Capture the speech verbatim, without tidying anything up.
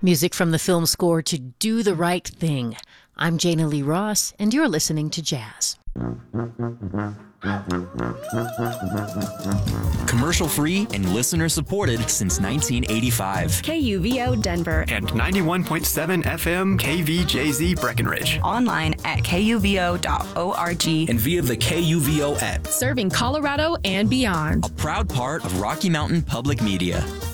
Music from the film score to Do the Right Thing. I'm Jana Lee Ross, and you're listening to Jazz. Commercial-free and listener-supported since nineteen eighty-five. K U V O Denver. And ninety-one point seven F M K V J Z Breckenridge. Online at K U V O dot org. And via the K U V O app. Serving Colorado and beyond. A proud part of Rocky Mountain Public Media.